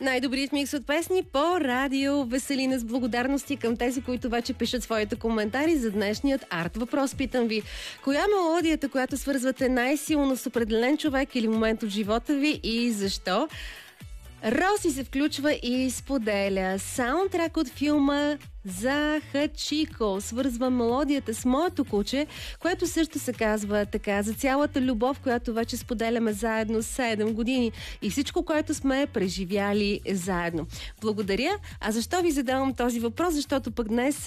Най-добрият микс от песни по радио Веселина, с благодарности към тези, които вече пишат своите коментари за днешният арт въпрос. Питам ви, коя мелодията, която свързвате най-силно с определен човек или момент от живота ви и защо? Роси се включва и споделя: саундтрак от филма за Хачико свързва мелодията с моето куче, което също се казва така, за цялата любов, която вече споделяме заедно 7 години и всичко, което сме преживяли заедно. Благодаря. А защо ви задавам този въпрос? Защото пък днес